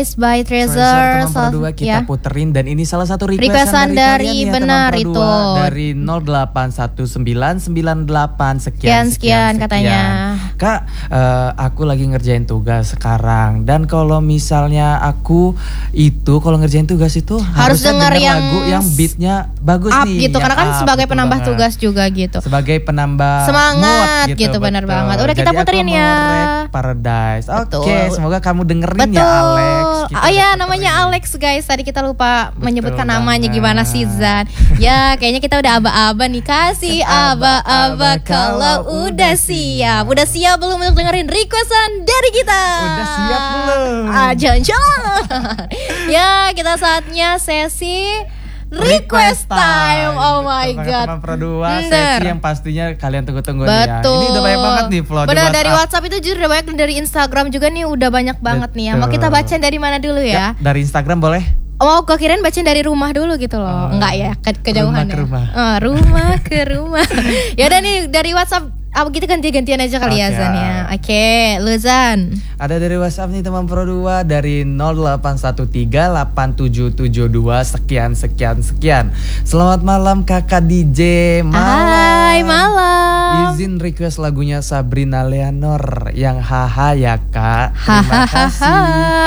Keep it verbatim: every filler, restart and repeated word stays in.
by Treasure, Treasure teman berdua kita ya. puterin dan ini salah satu requestan, Requestan dari, dari kalian ya, benar teman itu. berdua, dari nol delapan satu sembilan sembilan delapan sekian Sekian, sekian katanya. Kak, uh, aku lagi ngerjain tugas sekarang dan kalau misalnya aku itu kalau ngerjain tugas itu harus denger denger yang lagu yang beatnya bagus up nih, gitu yang karena kan up, sebagai betul penambah banget. tugas juga gitu. Sebagai penambah Semangat mood, gitu, benar betul. banget. Udah kita Jadi puterin aku ya. mau rek Paradise. Oke, Betul. semoga kamu dengerin Betul. ya Alex. Kita Oh ya udah namanya puterin. Alex guys. Tadi kita lupa Betul menyebutkan namanya banget. gimana sih Zan. Ya kayaknya kita udah aba-aba nih. Kasih aba-aba kalau udah siap. Udah siap belum untuk dengerin requestan dari kita? Udah siap belum? Ah, jangan-jangan. Ya kita saatnya sesi request time. Oh my Betul banget, god. teman berdua, Bener. sesi yang pastinya kalian tunggu-tunggu nih ya. Betul. Ini udah banyak banget nih flow di Benar dari WhatsApp. WhatsApp itu jujur udah banyak, dari Instagram juga nih udah banyak banget nih ya. Mau kita Betul. bacain dari mana dulu Ya, ya? dari Instagram boleh? Oh, gue kirain bacain dari rumah dulu gitu loh. Oh, Enggak ya, ke kejauhan rumah ke ya. rumah. Oh, rumah ke rumah. Ya udah nih dari WhatsApp. Apa gitu ganti-gantian aja kali ya Oke. Zan ya. Oke, lu Zan. Ada dari WhatsApp nih teman Pro dua dari nol delapan satu tiga delapan tujuh tujuh dua sekian sekian sekian. Selamat malam Kakak D J. Malam. Hai, malam. Izin request lagunya Sabrina Leonor yang haha ya Kak. Terima Hahaha. kasih.